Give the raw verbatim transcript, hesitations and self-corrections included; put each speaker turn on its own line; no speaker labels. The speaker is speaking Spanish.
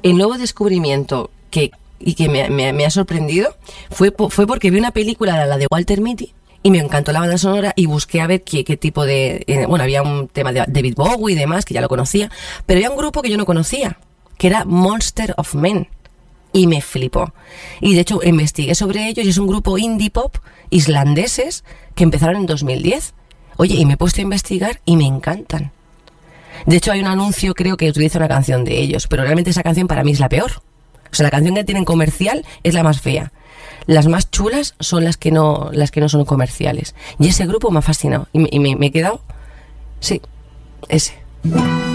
el nuevo descubrimiento que, y que me, me, me ha sorprendido fue, fue porque vi una película, la de Walter Mitty, y me encantó la banda sonora y busqué a ver qué, qué tipo de... Eh, bueno, había un tema de David Bowie y demás, que ya lo conocía, pero había un grupo que yo no conocía, que era Monster of Men, y me flipó. Y de hecho investigué sobre ellos y es un grupo indie pop islandeses que empezaron en dos mil diez. Oye, y me he puesto a investigar y me encantan. De hecho hay un anuncio, creo, que utiliza una canción de ellos, pero realmente esa canción para mí es la peor. O sea, la canción que tienen comercial es la más fea. Las más chulas son las que no, las que no son comerciales. Y ese grupo me ha fascinado. Y me, y me, me he quedado... Sí, ese.